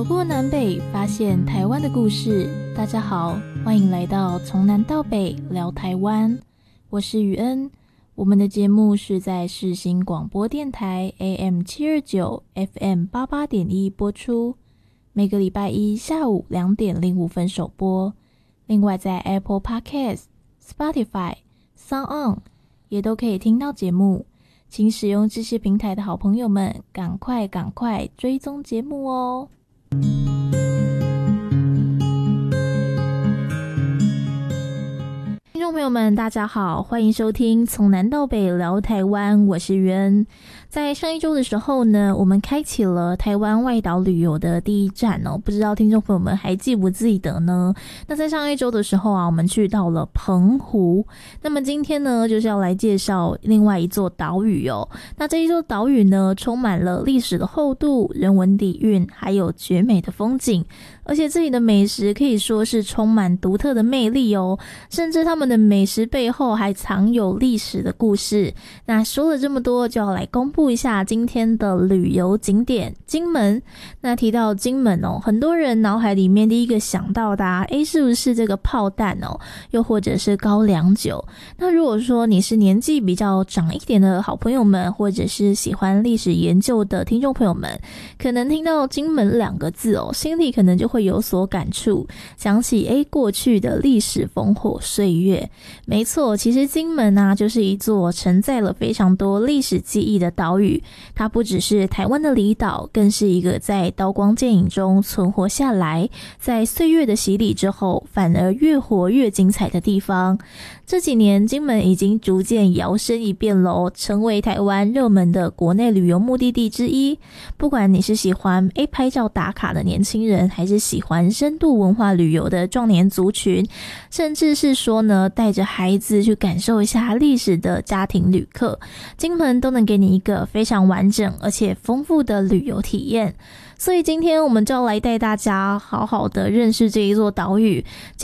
走过南北，发现台湾的故事。大家好，欢迎来到从南到北聊台湾，我是雨恩。我们的节目是在世新广播电台 AM729 FM88.1 播出，每个礼拜一下午2点05分首播。另外在 Apple Podcast、Spotify、SoundOn 也都可以听到节目，请使用这些平台的好朋友们赶快追踪节目哦。听众朋友们大家好，欢迎收听从南到北聊台湾，我是袁。在上一周的时候呢，我们开启了台湾外岛旅游的第一站哦，不知道听众朋友们还记不记得呢？那在上一周的时候啊，我们去到了澎湖，那么今天呢就是要来介绍另外一座岛屿哦。那这一座岛屿呢，充满了历史的厚度、人文底蕴，还有绝美的风景，而且这里的美食可以说是充满独特的魅力哦，甚至他们的美食背后还藏有历史的故事。那说了这么多，就要来公布一下今天的旅游景点金门。那提到金门哦，很多人脑海里面第一个想到的是不是这个炮弹哦，又或者是高粱酒？那如果说你是年纪比较长一点的好朋友们，或者是喜欢历史研究的听众朋友们，可能听到金门2个字哦，心里可能就会有所感触，想起过去的历史烽火岁月。没错，其实金门啊，就是一座承载了非常多历史记忆的岛屿，它不只是台湾的离岛，更是一个在刀光剑影中存活下来，在岁月的洗礼之后反而越活越精彩的地方。这几年金门已经逐渐摇身一变咯，成为台湾热门的国内旅游目的地之一。不管你是喜欢拍照打卡的年轻人，还是喜欢深度文化旅游的壮年族群，甚至是说呢带着孩子去感受一下历史的家庭旅客，金门都能给你一个非常完整而且丰富的旅游体验。所以今天我们就要来带大家好好的认识这一座岛屿。